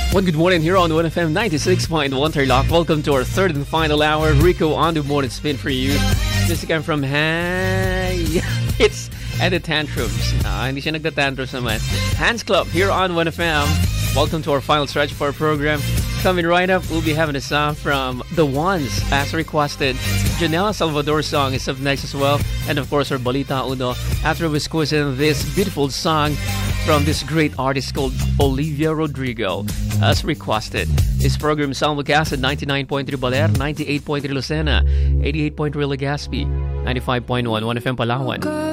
One good morning here on 1FM 96.1 Tarlac. Welcome to our third and final hour. Rico on the morning spin for you. This again from it's at the Tantrums. Hindi siya nagta-tantrums naman. Hands Club here on 1FM. Welcome to our final stretch of our program. Coming right up, we'll be having a song from The Ones as requested. Janelle Salvador's song is up next as well. And of course, our Balita Uno. After we squeezing this beautiful song from this great artist called Olivia Rodrigo as requested. This program is simulcast at 99.3 Baler, 98.3 Lucena, 88.3 Legazpi, 95.1 1FM Palawan.